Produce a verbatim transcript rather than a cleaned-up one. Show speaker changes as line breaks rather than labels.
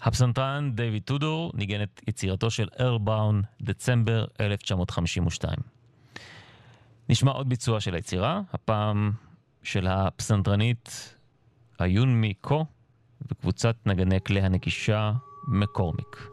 הפסנתרן דיוויד טודור ניגן את יצירתו של ארל בראון, דצמבר אלף תשע מאות חמישים ושתיים. נשמע עוד ביצוע של היצירה, הפעם של הפסנתרנית איון מי קו וקבוצת נגני כלי הנקישה מקורמיק.